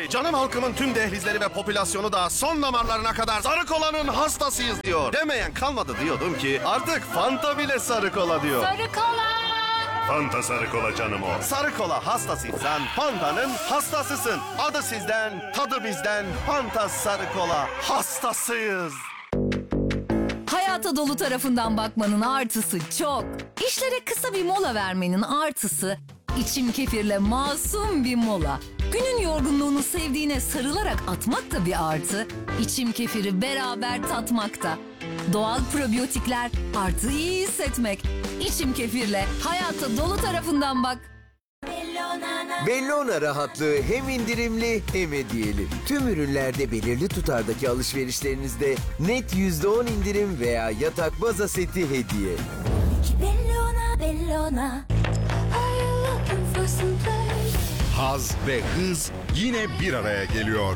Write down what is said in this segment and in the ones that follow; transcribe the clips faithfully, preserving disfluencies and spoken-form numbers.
Hey canım halkımın tüm dehlizleri ve popülasyonu da son damarlarına kadar sarı kolanın hastasıyız diyor. Demeyen kalmadı diyordum ki artık Fanta bile sarı kola diyor. Sarı kola. Fanta sarı kola canım o. Sarı kola hastasıysan Fanta'nın hastasısın. Adı sizden, tadı bizden. Fanta sarı kola hastasıyız. Hayata dolu tarafından bakmanın artısı çok. İşlere kısa bir mola vermenin artısı, içim kefirle masum bir mola. Günün yorgunluğunu sevdiğine sarılarak atmak da bir artı. İçim kefiri beraber tatmakta. Doğal probiyotikler artı iyi hissetmek. İçim kefirle hayata dolu tarafından bak. Bellona rahatlığı hem indirimli hem hediyeli. Tüm ürünlerde belirli tutardaki alışverişlerinizde net yüzde on indirim veya yatak baza seti hediye. Bellona, Bellona. Are you looking for some place? Haz ve hız yine bir araya geliyor.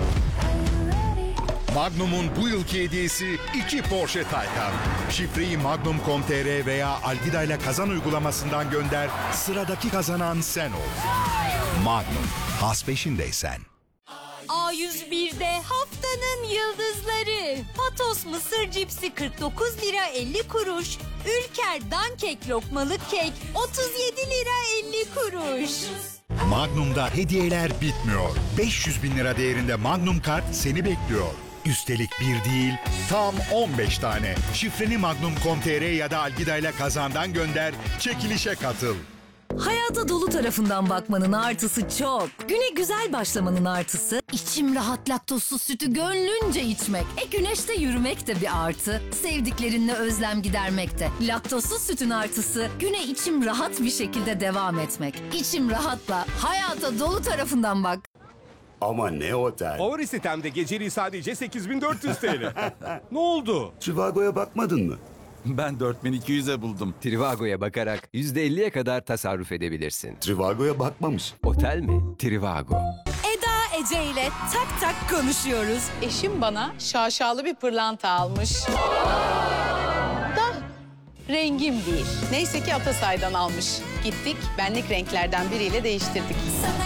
Magnum'un bu yılki hediyesi iki Porsche Taycan. Şifreyi magnum nokta com nokta tr veya Algida ile kazan uygulamasından gönder. Sıradaki kazanan sen ol. Magnum, haz peşindeysen. A yüz bir'de haftanın yıldızları. Patos mısır cipsi kırk dokuz lira elli kuruş. Ülker dankek lokmalık kek otuz yedi lira elli kuruş. Magnum'da hediyeler bitmiyor. beş yüz bin lira değerinde Magnum kart seni bekliyor. Üstelik bir değil, tam on beş tane. Şifreni magnum nokta com nokta tr ya da Algida ile kazandan gönder, çekilişe katıl. Hayata dolu tarafından bakmanın artısı çok. Güne güzel başlamanın artısı, içim rahat laktozsuz sütü gönlünce içmek. E güneşte yürümek de bir artı. Sevdiklerinle özlem gidermek de. Laktozsuz sütün artısı, güne içim rahat bir şekilde devam etmek. İçim rahatla, hayata dolu tarafından bak. Ama ne otel? Favori sitemde geceliği sadece sekiz bin dört yüz T L. Ne oldu? Trivago'ya bakmadın mı? Ben dört bin iki yüze buldum. Trivago'ya bakarak yüzde elliye kadar tasarruf edebilirsin. Trivago'ya bakmamış. Otel mi? Trivago. Eda Ece ile tak tak konuşuyoruz. Eşim bana şaşalı bir pırlanta almış. Da rengim değil. Neyse ki Atasay'dan almış. Gittik benlik renklerden biriyle değiştirdik.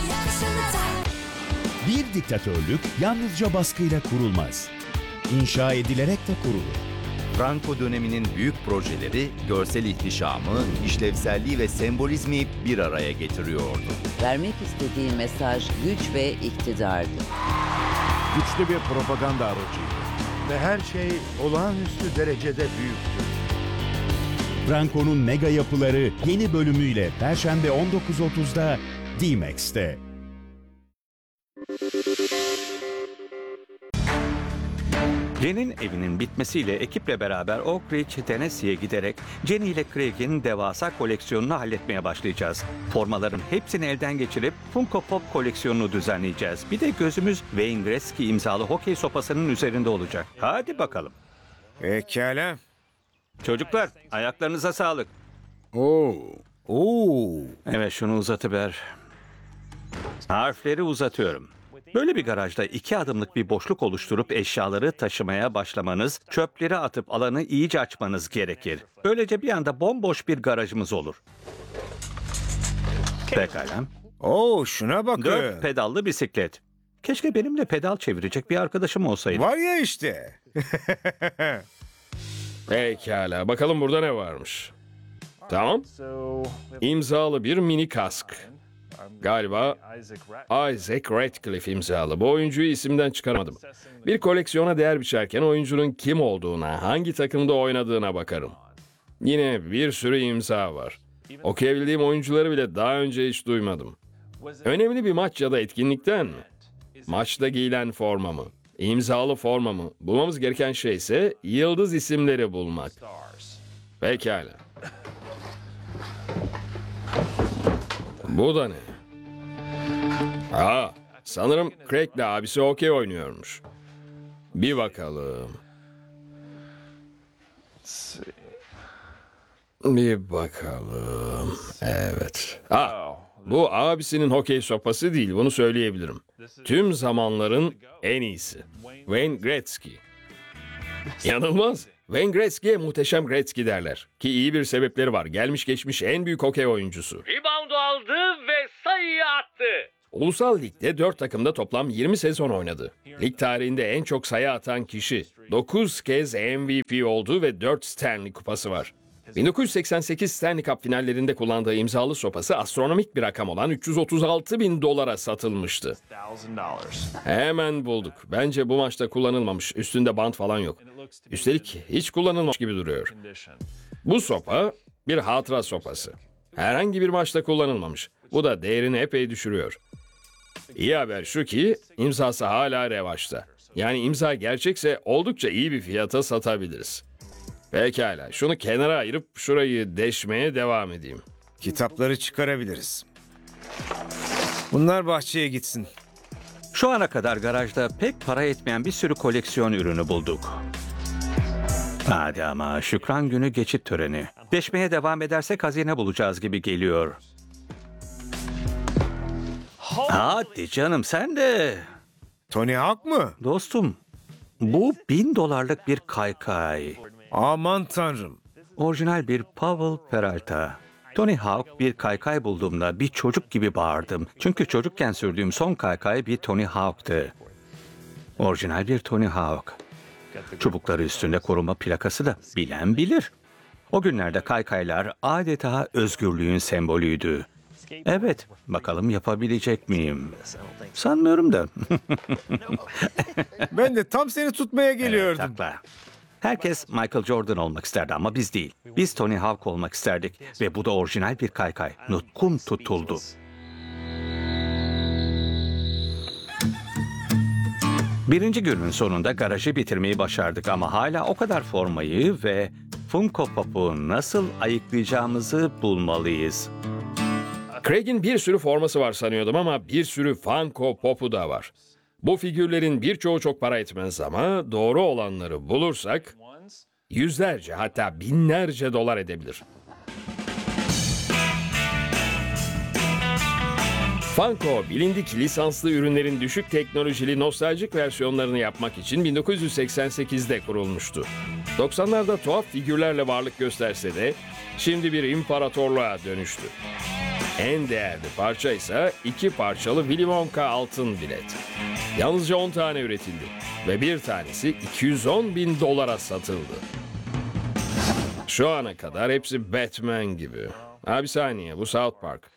Bir diktatörlük yalnızca baskıyla kurulmaz. İnşa edilerek de kurulur. Franco döneminin büyük projeleri görsel ihtişamı, işlevselliği ve sembolizmi bir araya getiriyordu. Vermek istediği mesaj güç ve iktidardı. Güçlü bir propaganda aracıydı ve her şey olağanüstü derecede büyüktü. Franco'nun mega yapıları yeni bölümüyle Perşembe on dokuz otuzda D-Max'te. Jen'in evinin bitmesiyle ekiple beraber Oak Ridge, Tennessee'ye giderek Jenny ile Craig'in devasa koleksiyonunu halletmeye başlayacağız. Formaların hepsini elden geçirip Funko Pop koleksiyonunu düzenleyeceğiz. Bir de gözümüz Wayne Gretzky imzalı hokey sopasının üzerinde olacak. Hadi bakalım. Pekala. Çocuklar, ayaklarınıza sağlık. Oo. Oo. Evet, şunu uzatıver. Harfleri uzatıyorum. Böyle bir garajda iki adımlık bir boşluk oluşturup eşyaları taşımaya başlamanız, çöpleri atıp alanı iyice açmanız gerekir. Böylece bir anda bomboş bir garajımız olur. Pekala. Oo, şuna bakın. Dört pedallı bisiklet. Keşke benimle pedal çevirecek bir arkadaşım olsaydı. Var ya işte. Pekala, bakalım burada ne varmış. Tamam. İmzalı bir mini kask. Galiba Isaac Radcliffe imzalı. Bu oyuncuyu isimden çıkaramadım. Bir koleksiyona değer biçerken oyuncunun kim olduğuna, hangi takımda oynadığına bakarım. Yine bir sürü imza var. Okuyabildiğim oyuncuları bile daha önce hiç duymadım. Önemli bir maç ya da etkinlikten mi? Maçta giyilen forma mı? İmzalı forma mı? Bulmamız gereken şey ise yıldız isimleri bulmak. Pekala. Bu da ne? Aa, sanırım Craig'le abisi okey oynuyormuş. Bir bakalım. Bir bakalım. Evet. Ah, bu abisinin hokey sopası değil, bunu söyleyebilirim. Tüm zamanların en iyisi. Wayne Gretzky. Yanılmaz. Wayne Gretzky'ye muhteşem Gretzky derler. Ki iyi bir sebepleri var. Gelmiş geçmiş en büyük hokey oyuncusu. Reboundu aldı ve sayıyı attı. Ulusal Lig'de dört takımda toplam yirmi sezon oynadı. Lig tarihinde en çok sayı atan kişi. dokuz kez M V P oldu ve dört Stanley Kupası var. bin dokuz yüz seksen sekiz Stanley Cup finallerinde kullandığı imzalı sopası astronomik bir rakam olan üç yüz otuz altı bin dolara satılmıştı. Hemen bulduk. Bence bu maçta kullanılmamış. Üstünde bant falan yok. Üstelik hiç kullanılmamış gibi duruyor. Bu sopa bir hatıra sopası. Herhangi bir maçta kullanılmamış. Bu da değerini epey düşürüyor. İyi haber şu ki imzası hala revaçta. Yani imza gerçekse oldukça iyi bir fiyata satabiliriz. Pekala, şunu kenara ayırıp şurayı deşmeye devam edeyim. Kitapları çıkarabiliriz. Bunlar bahçeye gitsin. Şu ana kadar garajda pek para etmeyen bir sürü koleksiyon ürünü bulduk. Hadi ama Şükran Günü geçit töreni. Deşmeye devam edersek hazine bulacağız gibi geliyor. Hadi canım sen de. Tony Hawk mı? Dostum, bu bin dolarlık bir kaykay. Aman tanrım. Orijinal bir Powell Peralta. Tony Hawk bir kaykay bulduğumda bir çocuk gibi bağırdım. Çünkü çocukken sürdüğüm son kaykay bir Tony Hawk'tı. Orijinal bir Tony Hawk. Çubukları üstünde koruma plakası da bilen bilir. O günlerde kaykaylar adeta özgürlüğün sembolüydü. Evet, bakalım yapabilecek miyim? Sanmıyorum da. Ben de tam seni tutmaya geliyordum. Evet, takla. Herkes Michael Jordan olmak isterdi ama biz değil. Biz Tony Hawk olmak isterdik ve bu da orijinal bir kaykay. Nutkum tutuldu. Birinci günün sonunda garajı bitirmeyi başardık ama hala o kadar formayı ve Funko Pop'u nasıl ayıklayacağımızı bulmalıyız. Craig'in bir sürü forması var sanıyordum ama bir sürü Funko Pop'u da var. Bu figürlerin birçoğu çok para etmez ama doğru olanları bulursak yüzlerce hatta binlerce dolar edebilir. Funko, bilindik lisanslı ürünlerin düşük teknolojili nostaljik versiyonlarını yapmak için bin dokuz yüz seksen sekizde kurulmuştu. doksanlarda tuhaf figürlerle varlık gösterse de şimdi bir imparatorluğa dönüştü. En değerli parça ise iki parçalı Willy Wonka altın bilet. Yalnızca on tane üretildi ve bir tanesi iki yüz on bin dolara satıldı. Şu ana kadar hepsi Batman gibi. Ha bir saniye, bu South Park.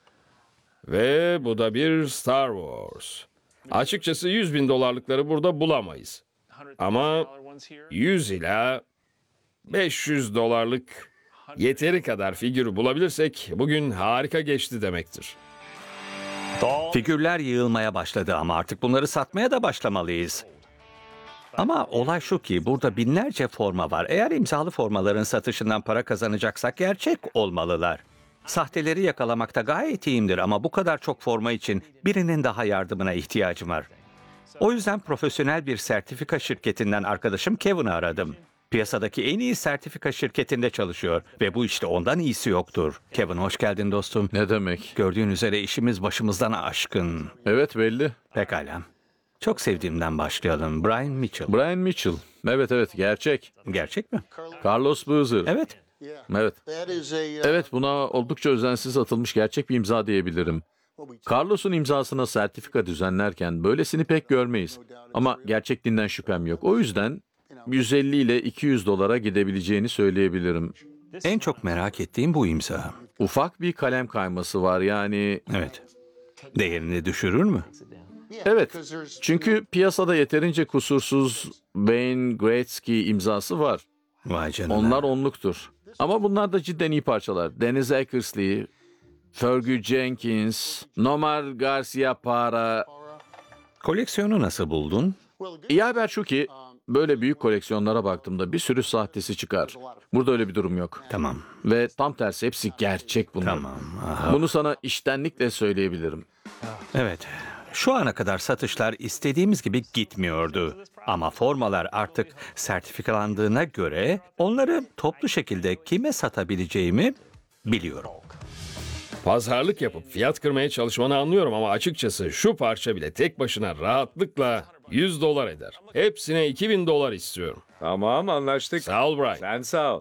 Ve bu da bir Star Wars. Açıkçası yüz bin dolarlıkları burada bulamayız. Ama yüz ila beş yüz dolarlık yeteri kadar figürü bulabilirsek bugün harika geçti demektir. Figürler yığılmaya başladı ama artık bunları satmaya da başlamalıyız. Ama olay şu ki burada binlerce forma var. Eğer imzalı formaların satışından para kazanacaksak gerçek olmalılar. Sahteleri yakalamakta gayet iyiyimdir ama bu kadar çok forma için birinin daha yardımına ihtiyacım var. O yüzden profesyonel bir sertifika şirketinden arkadaşım Kevin'i aradım. Piyasadaki en iyi sertifika şirketinde çalışıyor ve bu işte ondan iyisi yoktur. Kevin hoş geldin dostum. Ne demek? Gördüğün üzere işimiz başımızdan aşkın. Evet belli. Pekala. Çok sevdiğimden başlayalım. Brian Mitchell. Brian Mitchell. Evet evet gerçek. Gerçek mi? Carlos Boozer. Evet. Evet. Evet buna oldukça özensiz atılmış gerçek bir imza diyebilirim. Carlos'un imzasına sertifika düzenlerken böylesini pek görmeyiz. Ama gerçekliğinden şüphem yok. O yüzden yüz elli ile iki yüz dolara gidebileceğini söyleyebilirim. En çok merak ettiğim bu imza. Ufak bir kalem kayması var yani. Evet. Değerini düşürür mü? Evet. Çünkü piyasada yeterince kusursuz Wayne Gretzky imzası var. Vay canına. Onlar onluktur. Ama bunlar da cidden iyi parçalar. Dennis Eckersley, Fergie Jenkins, Nomar Garcia Para. Koleksiyonu nasıl buldun? İyi haber şu ki böyle büyük koleksiyonlara baktığımda bir sürü sahtesi çıkar. Burada öyle bir durum yok. Tamam. Ve tam tersi hepsi gerçek bunlar. Tamam. Aha. Bunu sana içtenlikle söyleyebilirim. Evet. Şu ana kadar satışlar istediğimiz gibi gitmiyordu. Ama formalar artık sertifikalandığına göre onları toplu şekilde kime satabileceğimi biliyorum. Pazarlık yapıp fiyat kırmaya çalışmanı anlıyorum ama açıkçası şu parça bile tek başına rahatlıkla yüz dolar eder. Hepsine iki bin dolar istiyorum. Tamam anlaştık. Sağ ol Brian. Sen sağ ol.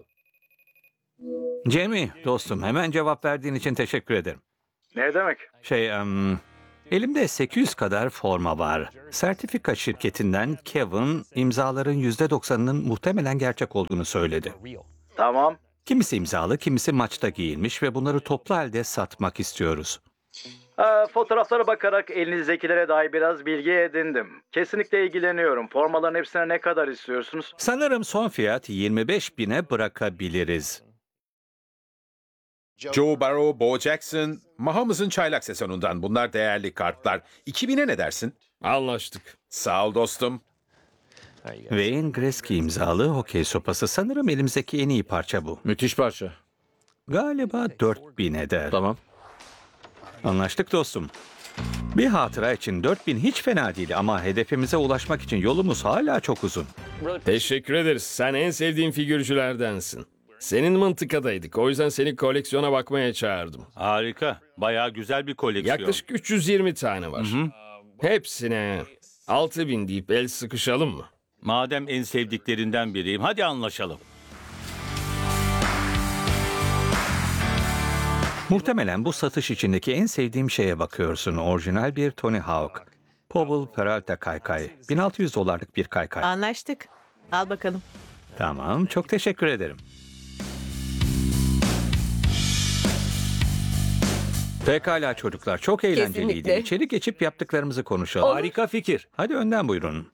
Jamie dostum hemen cevap verdiğin için teşekkür ederim. Ne demek? Şey, um, Elimde sekiz yüz kadar forma var. Sertifika şirketinden Kevin imzaların yüzde doksanının muhtemelen gerçek olduğunu söyledi. Tamam. Kimisi imzalı, kimisi maçta giyilmiş ve bunları toplu halde satmak istiyoruz. Ee, fotoğraflara bakarak elinizdekilere dair biraz bilgi edindim. Kesinlikle ilgileniyorum. Formaların hepsine ne kadar istiyorsunuz? Sanırım son fiyat yirmi beş bine bırakabiliriz. Joe Burrow, Bo Jackson, Mahomes'un çaylak sezonundan. Bunlar değerli kartlar. iki bine ne dersin? Anlaştık. Sağ ol dostum. Wayne Gretzky imzalı hokey sopası. Sanırım elimizdeki en iyi parça bu. Müthiş parça. Galiba dört bin eder. Tamam. Anlaştık dostum. Bir hatıra için dört bin hiç fena değil ama hedefimize ulaşmak için yolumuz hala çok uzun. Teşekkür ederiz. Sen en sevdiğim figürcülerdensin. Senin mıntıkadaydık. O yüzden seni koleksiyona bakmaya çağırdım. Harika. Bayağı güzel bir koleksiyon. Yaklaşık üç yüz yirmi tane var. Hı hı. Hepsine altı bin deyip el sıkışalım mı? Madem en sevdiklerinden biriyim, hadi anlaşalım. Muhtemelen bu satış içindeki en sevdiğim şeye bakıyorsun. Orijinal bir Tony Hawk. Powell Peralta kaykay. bin altı yüz dolarlık bir kaykay. Anlaştık. Al bakalım. Tamam, çok teşekkür ederim. Pekala çocuklar, çok eğlenceliydi. Kesinlikle. İçeri geçip yaptıklarımızı konuşalım. Olur. Harika fikir. Hadi önden buyurun.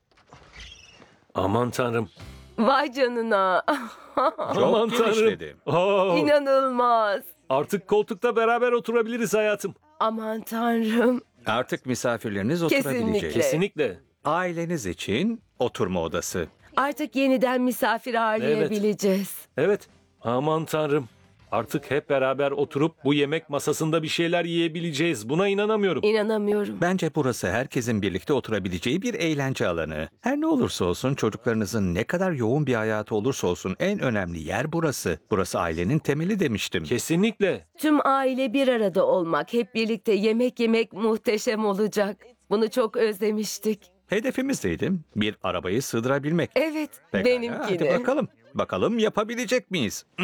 Aman tanrım. Vay canına. Aman genişledi. tanrım. İnanılmaz. Artık koltukta beraber oturabiliriz hayatım. Aman tanrım. Artık misafirleriniz oturabilecek. Kesinlikle. Kesinlikle. Aileniz için oturma odası. Artık yeniden misafir ağırlayabileceğiz. Evet. Aman tanrım. Artık hep beraber oturup bu yemek masasında bir şeyler yiyebileceğiz. Buna inanamıyorum. İnanamıyorum. Bence burası herkesin birlikte oturabileceği bir eğlence alanı. Her ne olursa olsun çocuklarınızın ne kadar yoğun bir hayatı olursa olsun en önemli yer burası. Burası ailenin temeli demiştim. Kesinlikle. Tüm aile bir arada olmak, hep birlikte yemek yemek muhteşem olacak. Bunu çok özlemiştik. Hedefimiz neydi? Bir arabayı sığdırabilmek. Evet, Pekala, benimki hadi de. bakalım. Bakalım yapabilecek miyiz? Hı.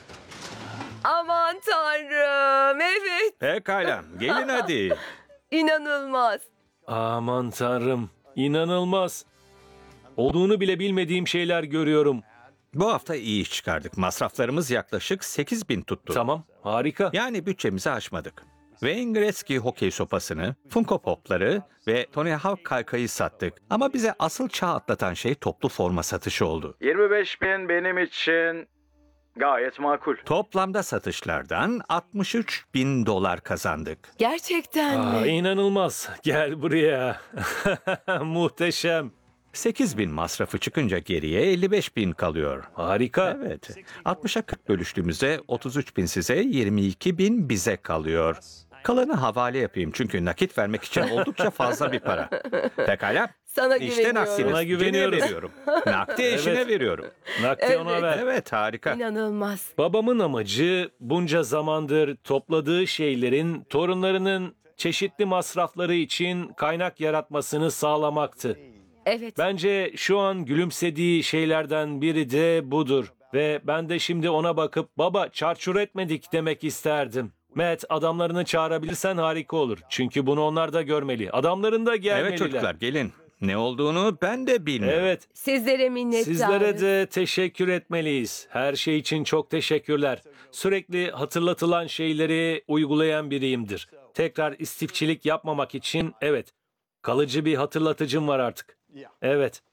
Aman tanrım, evet. Pekala, gelin hadi. İnanılmaz. Aman tanrım. İnanılmaz. Olduğunu bile bilmediğim şeyler görüyorum. Bu hafta iyi iş çıkardık. Masraflarımız yaklaşık sekiz bin tuttu. Tamam, harika. Yani bütçemizi aşmadık. Wayne Gretzky hokey sopasını, Funko Pop'ları ve Tony Hawk kaykayı sattık. Ama bize asıl çağ atlatan şey toplu forma satışı oldu. yirmi beş bin benim için gayet makul. Toplamda satışlardan altmış üç bin dolar kazandık. Gerçekten Aa, mi? inanılmaz. Gel buraya. Muhteşem. sekiz bin masrafı çıkınca geriye elli beş bin kalıyor. Harika. Evet. altmışa kırk bölüştüğümüzde otuz üç bin size, yirmi iki bin bize kalıyor. Kalanı havale yapayım çünkü nakit vermek için oldukça fazla bir para. Pekala. Sana İşte güveniyorum. nakdiniz. Sana güveniyoruz. Gene veriyorum. Nakdi eşine Evet. veriyorum. Nakdi ona Evet. ver. Evet, harika. İnanılmaz. Babamın amacı bunca zamandır topladığı şeylerin torunlarının çeşitli masrafları için kaynak yaratmasını sağlamaktı. Evet. Bence şu an gülümsediği şeylerden biri de budur. Ve ben de şimdi ona bakıp baba çarçur etmedik demek isterdim. Matt, adamlarını çağırabilirsen harika olur. Çünkü bunu onlar da görmeli. Adamların da gelmeliler. Evet çocuklar gelin. Ne olduğunu ben de bilmiyorum. Evet. Sizlere minnettarız. Sizlere de teşekkür etmeliyiz. Her şey için çok teşekkürler. Sürekli hatırlatılan şeyleri uygulayan biriyimdir. Tekrar istifçilik yapmamak için evet, kalıcı bir hatırlatıcım var artık. Evet.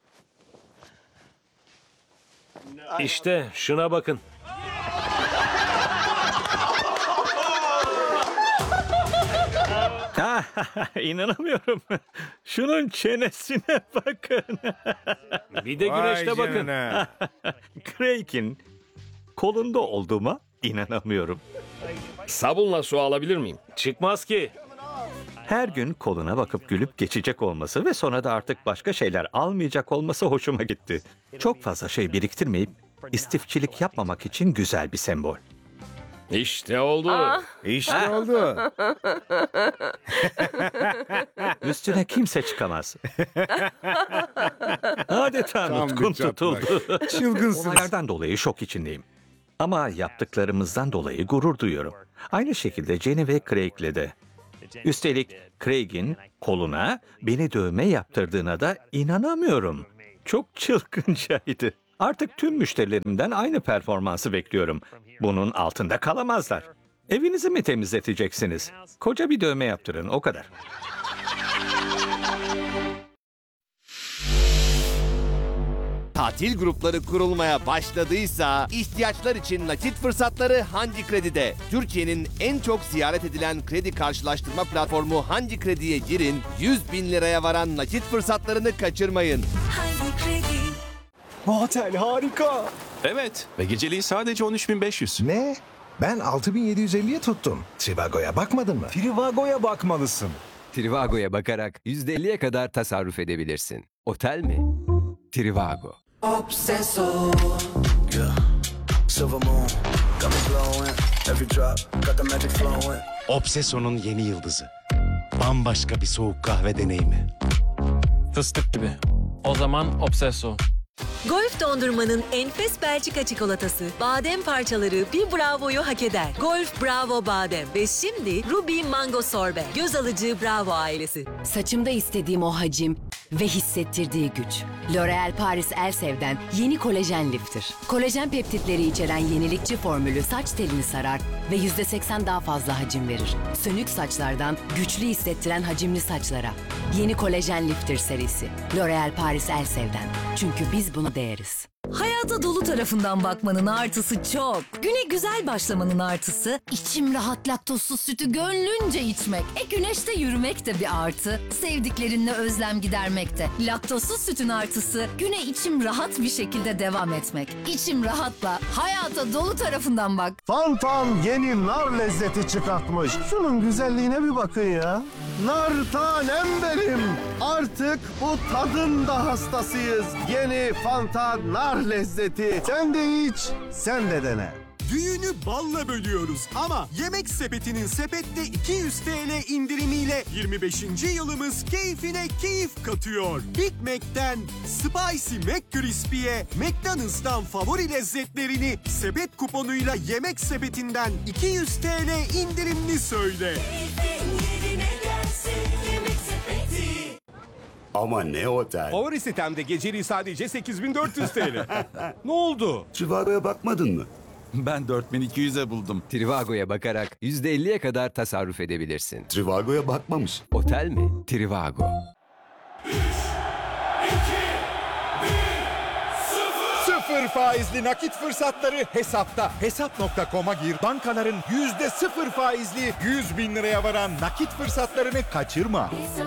İşte şuna bakın. İnanamıyorum. Şunun çenesine bakın. Bir de Vay güneşte bakın. canına. Craig'in kolunda olduğuma inanamıyorum. Sabunla su alabilir miyim? Çıkmaz ki. Her gün koluna bakıp gülüp geçecek olması ve sonra da artık başka şeyler almayacak olması hoşuma gitti. Çok fazla şey biriktirmeyip istifçilik yapmamak için güzel bir sembol. İşte oldu. Ah. İşte oldu. Üstüne kimse çıkamaz. Adeta Tam bir nutkun çatlak. tutuldu. Çılgınsınız. Olaylardan dolayı şok içindeyim. Ama yaptıklarımızdan dolayı gurur duyuyorum. Aynı şekilde Jenny ve Craig'le de. Üstelik Craig'in koluna beni dövme yaptırdığına da inanamıyorum. Çok çılgıncaydı. Artık tüm müşterilerimden aynı performansı bekliyorum. Bunun altında kalamazlar. Evinizi mi temizleteceksiniz? Koca bir dövme yaptırın, o kadar. Tatil grupları kurulmaya başladıysa ihtiyaçlar için nakit fırsatları Hangi Kredi'de. Türkiye'nin en çok ziyaret edilen kredi karşılaştırma platformu Hangi Kredi'ye girin, yüz bin liraya varan nakit fırsatlarını kaçırmayın. Hangi Kredi? Bu otel harika. Evet ve geceliği sadece on üç bin beş yüz. Ne? Ben altı bin yedi yüz elliye tuttum. Trivago'ya bakmadın mı? Trivago'ya bakmalısın. Trivago'ya bakarak yüzde elliye kadar tasarruf edebilirsin. Otel mi? Trivago. Obseso. Yeah. Silver moon. Got me glowing. Every drop. Got the magic flowing. Obseso'nun yeni yıldızı. Bambaşka bir soğuk kahve deneyimi. Fıstık gibi. O zaman Obseso. Golf dondurmanın enfes Belçika çikolatası, badem parçaları bir bravoyu hak eder. Golf Bravo Badem ve şimdi Ruby Mango Sorbe. Göz alıcı Bravo ailesi. Saçımda istediğim o hacim ve hissettirdiği güç. L'Oréal Paris Elsev'den yeni kolajen lifter. Kolajen peptitleri içeren yenilikçi formülü saç telini sarar ve yüzde seksen daha fazla hacim verir. Sönük saçlardan güçlü hissettiren hacimli saçlara. Yeni kolajen lifter serisi. L'Oréal Paris Elsev'den. Çünkü biz bunu değeriz. Hayata dolu tarafından bakmanın artısı çok. Güne güzel başlamanın artısı, içim rahat laktozsuz sütü gönlünce içmek. E güneşte yürümek de bir artı. Sevdiklerinle özlem gidermek de. Laktozsuz sütün artısı, güne içim rahat bir şekilde devam etmek. İçim rahatla, hayata dolu tarafından bak. Fantan yeni nar lezzeti çıkartmış. Şunun güzelliğine bir bakın ya. Nar tanem benim. Artık bu tadın da hastasıyız. Yeni Fantan nar lezzeti. Sen de iç, sen de dene. Düğünü balla bölüyoruz ama Yemek Sepeti'nin sepette iki yüz TL indirimiyle yirmi beşinci yılımız keyfine keyif katıyor. Big Mac'ten Spicy McCrispy'ye, McDonald's'tan favori lezzetlerini sepet kuponuyla Yemek Sepeti'nden iki yüz TL indirimli söyle. Ama ne otel? Favori sitemde geceliği sadece sekiz bin dört yüz TL. Ne oldu? Trivago'ya bakmadın mı? Ben dört bin iki yüze buldum. Trivago'ya bakarak yüzde elliye kadar tasarruf edebilirsin. Trivago'ya bakmamış. Otel mi? Trivago. Sıfır faizli nakit fırsatları Hesap'ta. Hesap nokta com'a gir. Bankaların yüzde sıfır faizli yüz bin liraya varan nakit fırsatlarını kaçırma.